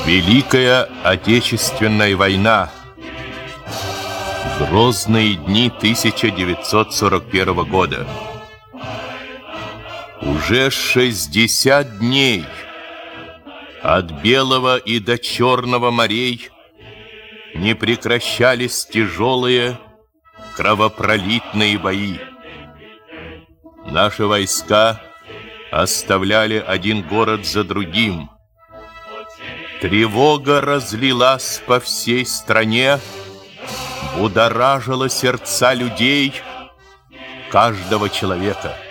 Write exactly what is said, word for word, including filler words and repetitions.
Великая Отечественная война. Грозные дни тысяча девятьсот сорок первого года. Уже шестьдесят дней от Белого и до Черного морей не прекращались тяжелые кровопролитные бои. Наши войска оставляли один город за другим. Тревога разлилась по всей стране, будоражила сердца людей, каждого человека.